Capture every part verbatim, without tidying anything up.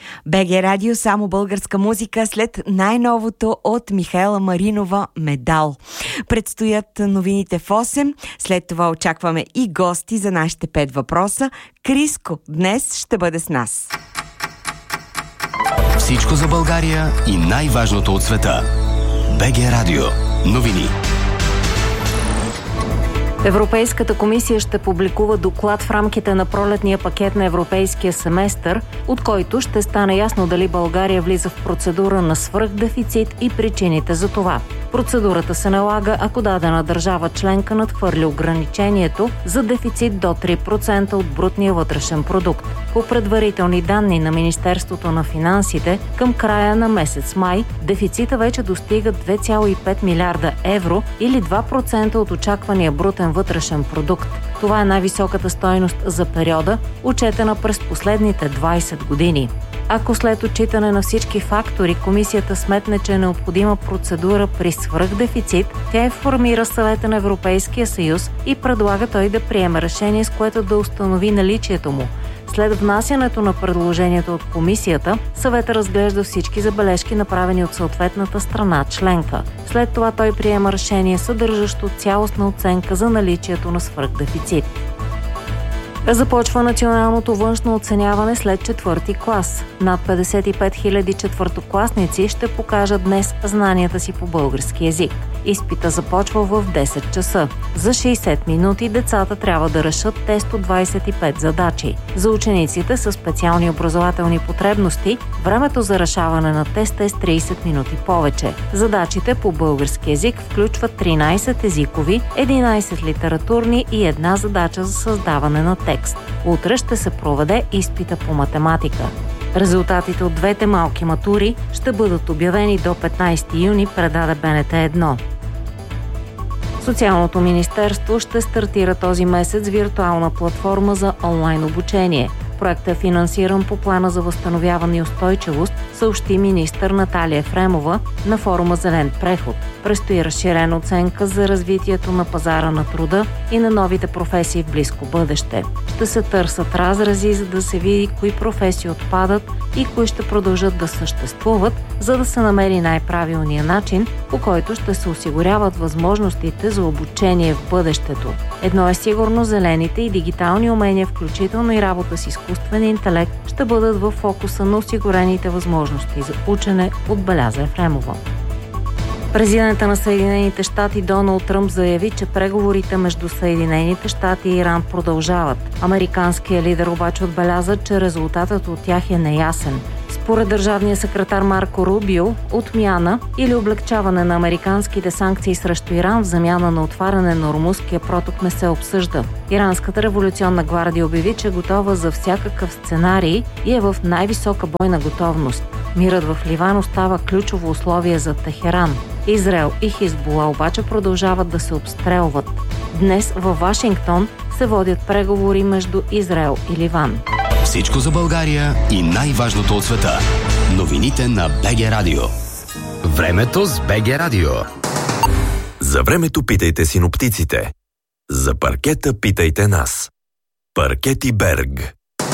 БГ Радио, само българска музика след най-новото от Михаела Маринова "Медал". Предстоят новините в осем, след това очакваме и гости за нашите пет въпроса. Криско днес ще бъде с нас. Всичко за България и най-важното от света. БГ Радио. Новини. Европейската комисия ще публикува доклад в рамките на пролетния пакет на европейския семестър, от който ще стане ясно дали България влиза в процедура на свръхдефицит и причините за това. Процедурата се налага, ако дадена държава членка надхвърли ограничението за дефицит до три процента от брутния вътрешен продукт. По предварителни данни на Министерството на финансите, към края на месец май дефицита вече достига две цяло и пет милиарда евро или два процента от очаквания брутен вътрешен продукт. Това е най-високата стойност за периода, отчетена през последните двайсет години. Ако след отчитане на всички фактори комисията сметне, че е необходима процедура при свръхдефицит, тя информира Съвета на Европейския съюз и предлага той да приеме решение, с което да установи наличието му. След внасянето на предложението от комисията, Съветът разглежда всички забележки, направени от съответната страна членка. След това той приема решение, съдържащо цялостна оценка за наличието на свръхдефицит. Започва националното външно оценяване след четвърти клас. Над петдесет и пет хиляди четвъртокласници ще покажат днес знанията си по български език. Изпита започва в десет часа. За шейсет минути децата трябва да решат тест от двайсет и пет задачи. За учениците със специални образователни потребности времето за решаване на теста е с трийсет минути повече. Задачите по български език включват тринайсет езикови, единайсет литературни и една задача за създаване на текст. Утре ще се проведе изпита по математика. Резултатите от двете малки матури ще бъдат обявени до петнайсети юни, предаде Б Н Т едно. Социалното министерство ще стартира този месец виртуална платформа за онлайн обучение. Проектът е финансиран по плана за възстановяване и устойчивост, съобщи министър Наталия Ефремова на форума "Зелен преход". Предстои разширена оценка за развитието на пазара на труда и на новите професии в близко бъдеще. Ще се търсят разрези, за да се види кои професии отпадат и кои ще продължат да съществуват, за да се намери най-правилният начин, по който ще се осигуряват възможностите за обучение в бъдещето. Едно е сигурно, зелените и дигитални умения, включително и работа с изкуствен интелект, ще бъдат в фокуса на осигурените възможности за учене, отбеляза Ефремова. Президентът на Съединените щати Доналд Тръмп заяви, че преговорите между Съединените щати и Иран продължават. Американският лидер обаче отбеляза, че резултатът от тях е неясен. Според държавния секретар Марко Рубио, отмяна или облегчаване на американските санкции срещу Иран в замяна на отваряне на Ормузския проток не се обсъжда. Иранската революционна гвардия обяви, че е готова за всякакъв сценарий и е в най-висока бойна готовност. Мирът в Ливан остава ключово условие за Техеран. Израел и Хизбула обаче продължават да се обстрелват. Днес във Вашингтон се водят преговори между Израел и Ливан. Всичко за България и най-важното от света. Новините на БГ Радио. Времето с БГ Радио. За времето питайте синоптиците. За паркета питайте нас. Паркети Берг.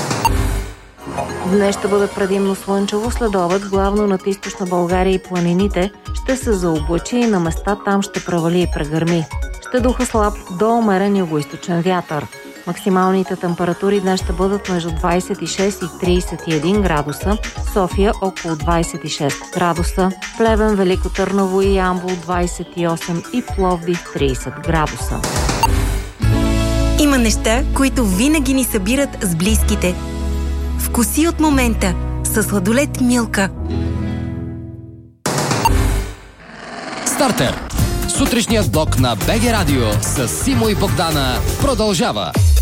Днес ще бъде предимно слънчево, след обед главно над източна България и планините ще се заоблачи и на места там ще превали и прегърми. Ще духа слаб до умерен югоизточен вятър. Максималните температури днес ще бъдат между двайсет и шест и трийсет и един градуса, София около двайсет и шест градуса, Плевен, Велико Търново и Ямбол двайсет и осем и Пловдив трийсет градуса. Има неща, които винаги ни събират с близките. Вкуси от момента със сладолед Милка. Стартер! Сутрешният блок на БГ Радио с Симо и Богдана продължава.